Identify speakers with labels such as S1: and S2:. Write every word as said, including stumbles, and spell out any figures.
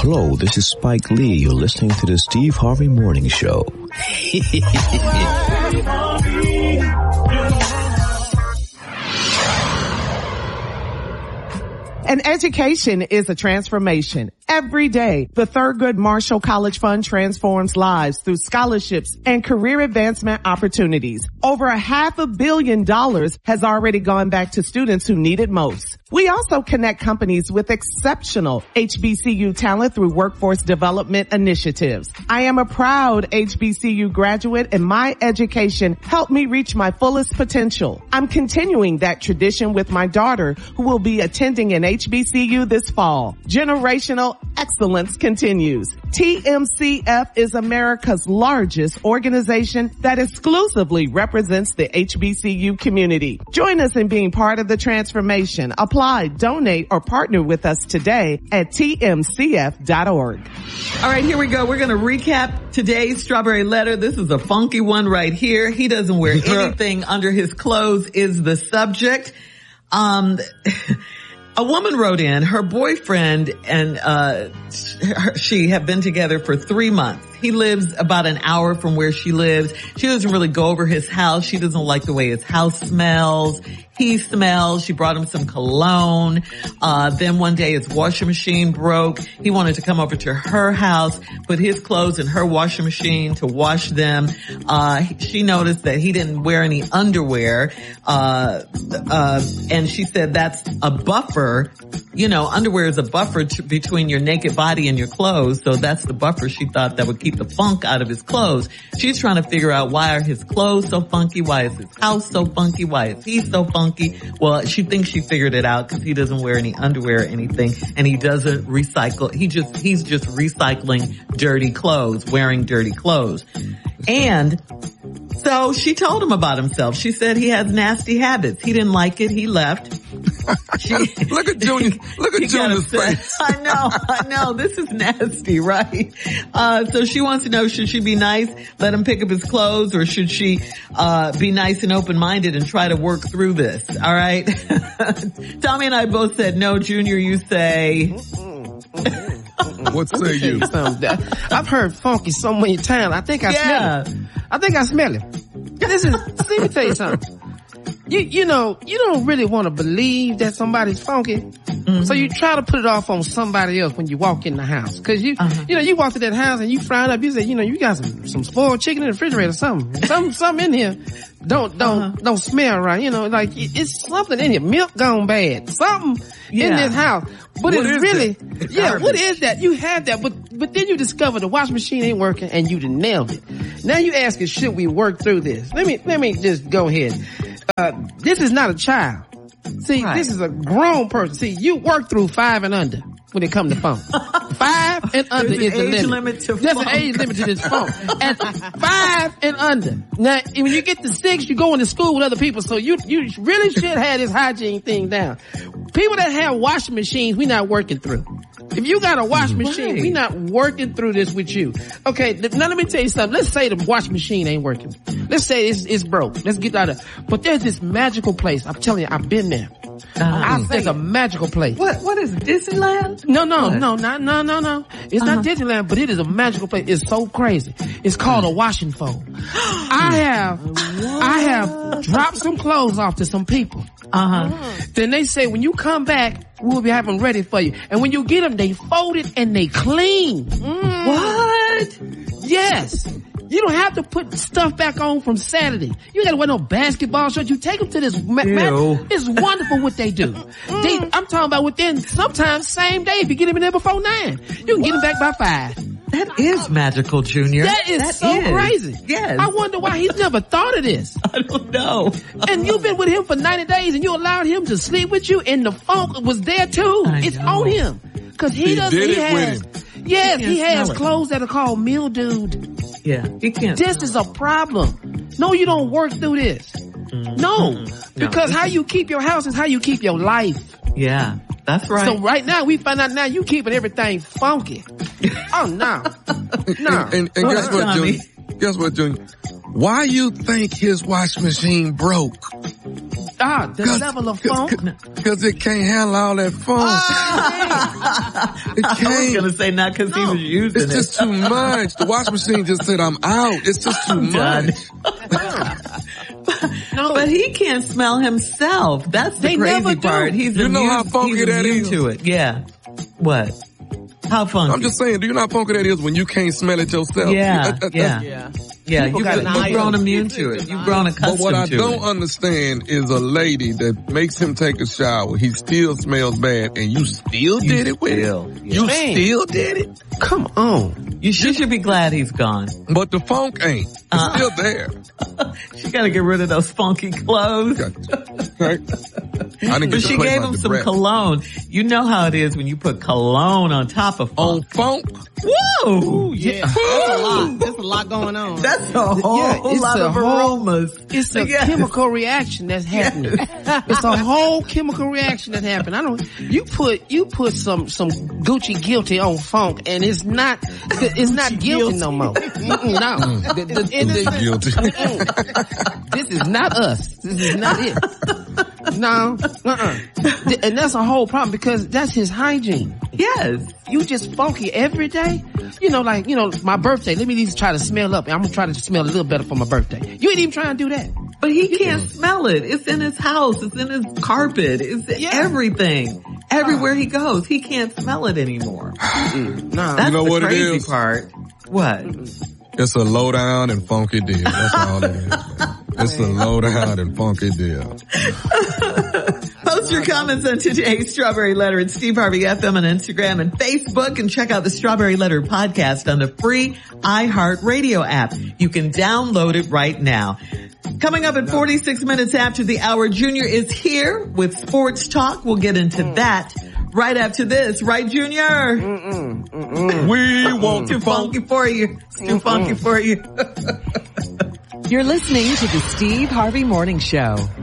S1: Hello, this is Spike Lee. You're listening to the Steve Harvey Morning Show.
S2: An education is a transformation. Every day, the Thurgood Marshall College Fund transforms lives through scholarships and career advancement opportunities. Over a half a billion dollars has already gone back to students who need it most. We also connect companies with exceptional H B C U talent through workforce development initiatives. I am a proud H B C U graduate, and my education helped me reach my fullest potential. I'm continuing that tradition with my daughter, who will be attending an H B C U this fall. Generational excellence continues. T M C F is America's largest organization that exclusively represents the H B C U community. Join us in being part of the transformation. Apply, donate, or partner with us today at T M C F dot org.
S3: All right, here we go. We're going to recap today's Strawberry Letter. This is a funky one right here. He doesn't wear anything under his clothes is the subject. Um... A woman wrote in, her boyfriend and uh she have been together for three months. He lives about an hour from where she lives. She doesn't really go over his house. She doesn't like the way his house smells. He smells. She brought him some cologne. Uh then one day his washing machine broke. He wanted to come over to her house, put his clothes in her washing machine to wash them. Uh she noticed that he didn't wear any underwear. Uh uh and she said that's a buffer. You know, underwear is a buffer to, between your naked body and your clothes. So that's the buffer she thought that would keep the funk out of his clothes. She's trying to figure out, why are his clothes so funky? Why is his house so funky? Why is he so funky? Well, she thinks she figured it out because he doesn't wear any underwear or anything, and he doesn't recycle. He just, he's just recycling dirty clothes, wearing dirty clothes. And so she told him about himself. She said he has nasty habits. He didn't like it. He left. She,
S4: look at Junior. Look at Junior's face.
S3: I know. I know. This is nasty, right? Uh, so she wants to know, should she be nice, let him pick up his clothes, or should she, uh, be nice and open-minded and try to work through this? All right. Tommy and I both said no. Junior, you say.
S4: What say you?
S5: I've heard funky so many times. I think I
S3: yeah.
S5: smell it. I think I smell it. This is, let me tell you something. You, you know, you don't really want to believe that somebody's funky. Mm-hmm. So you try to put it off on somebody else when you walk in the house. Cause you, uh-huh. you know, you walk to that house and you frown up, you say, you know, you got some, some spoiled chicken in the refrigerator or something. Something, something in here. Don't, don't, uh-huh. don't smell right. You know, like it's something in here. Milk gone bad. Something yeah. in this house. But what it's really, it? yeah, garbage. What is that? You have that, but, but then you discover the washing machine ain't working and you done nailed it. Now you ask us, should we work through this? Let me, let me just go ahead. Uh, this is not a child. See, right. This is a grown person. See, you work through five and under when it comes to phone. Five and under is the limit.
S3: limit to
S5: There's
S3: phone.
S5: an age limit to this phone. At five and under. Now, when you get to six, you go into school with other people, so you you really should have this hygiene thing down. People that have washing machines, we not working through. If you got a washing machine, right. we not working through this with you. Okay, now let me tell you something. Let's say the washing machine ain't working. Let's say it's, it's broke. Let's get out of it. But there's this magical place. I'm telling you, I've been there. Uh, I, there's a magical place.
S3: What, what is it, Disneyland?
S5: No, no,
S3: what?
S5: no, not, no, no, no. It's uh-huh. not Disneyland, but it is a magical place. It's so crazy. It's called a washing fold. I have, what? I have dropped some clothes off to some people.
S3: Uh-huh.
S5: Then they say, when you come back, we'll be having them ready for you. And when you get them, they fold it and they clean.
S3: Mm. What?
S5: Yes. You don't have to put stuff back on from Saturday. You gotta wear no basketball shorts. You take them to this ma- ma- It's wonderful what they do. They, I'm talking about within sometimes same day if you get them in there before nine. You can what? Get them back by five.
S3: That is magical, Junior.
S5: That is
S3: that
S5: so
S3: is.
S5: crazy.
S3: Yes.
S5: I wonder why he's never thought of this.
S3: I don't know.
S5: And you've been with him for ninety days and you allowed him to sleep with you and the funk was there too.
S3: I
S5: it's
S3: know.
S5: on him. Cause he,
S4: he
S5: doesn't,
S4: did
S5: he
S4: it
S5: has,
S4: with him.
S5: yes,
S3: he,
S5: he has
S3: it.
S5: clothes that are called mildewed.
S3: Yeah, he can't.
S5: This is a problem. No, you don't work through this.
S3: Mm-hmm.
S5: No,
S3: mm-hmm.
S5: because
S3: no,
S5: how you keep your house is how you keep your life.
S3: Yeah, that's right.
S5: So right now we find out now you keeping everything funky. Oh no, no.
S4: And, and, and guess what, Junior? Guess what, Junior? Why you think his washing machine broke?
S5: Ah, the level of funk.
S4: Because it can't handle all that funk. It
S3: I was
S4: can't.
S3: going to say not because he was using
S4: It's
S3: it.
S4: just too much. The wash machine just said I'm out. It's just too
S3: done.
S4: much.
S5: No,
S3: But he can't smell himself. That's the
S5: They never
S3: crazy
S5: do.
S3: part. He's
S4: You know
S3: immune,
S4: how funky
S3: he's
S4: that
S3: immune
S4: is?
S3: to it. Yeah. What? How funky?
S4: I'm just saying, do you know how funky that is when you can't smell it yourself?
S3: Yeah,
S4: That- that-
S3: yeah.
S2: Yeah.
S3: Yeah,
S2: People
S3: you've,
S2: got an
S3: you've
S2: eye
S3: grown
S2: on it.
S3: immune to it. You've grown
S4: But
S3: accustomed
S4: what I
S3: to
S4: don't
S3: it.
S4: understand is a lady that makes him take a shower. He still smells bad, and you still did it with
S3: still,
S4: it.
S3: yeah.
S4: You
S5: Man.
S4: still did it.
S5: come on.
S3: You should, should be glad he's gone.
S4: But the funk ain't. It's
S3: Uh.
S4: still there.
S3: She got to get rid of those funky clothes.
S4: Okay. I didn't get
S3: But
S4: to
S3: she
S4: play
S3: gave
S4: my
S3: him some
S4: Debrett.
S3: cologne. You know how it is when you put cologne on top of
S4: On
S3: funk.
S4: funk.
S3: Woo!
S5: Yeah.
S2: That's a lot. There's a lot going on.
S3: That's a whole
S5: Yeah, it's
S3: lot
S5: a
S3: of
S5: whole-
S3: aromas.
S5: It's a
S3: Yeah.
S5: chemical reaction that's happening. It's a whole chemical reaction that happened. I don't. You put you put some some Gucci guilty on funk, and it's not it's not guilty no more. Mm-mm, no, the, the, the,
S4: Guilty.
S5: Mm-mm. This is not us. This is not it. No, uh-uh. Th- and that's a whole problem because that's his hygiene.
S3: Yes.
S5: You just funky every day. You know, like, you know, my birthday, let me at least try to smell up. I'm gonna try to smell a little better for my birthday. You ain't even trying to do that.
S3: But he can't smell it. It's in his house. It's in his carpet. It's
S5: Yeah.
S3: everything. Everywhere he goes, he can't smell it anymore.
S5: No.
S3: That's
S4: You know
S3: the
S4: what it
S3: crazy
S4: is?
S3: part. What?
S4: It's a low down and funky deal. That's all it is, man. It's a low down and funky deal.
S3: Post your comments on today's Strawberry Letter at Steve Harvey F M on Instagram and Facebook, and check out the Strawberry Letter podcast on the free iHeartRadio app. You can download it right now. Coming up at forty-six minutes after the hour, Junior is here with Sports Talk. We'll get into that right after this. Right, Junior?
S5: Mm-mm, mm-mm.
S4: We want
S3: Too funky for you. It's too funky for you.
S6: You're listening to the Steve Harvey Morning Show.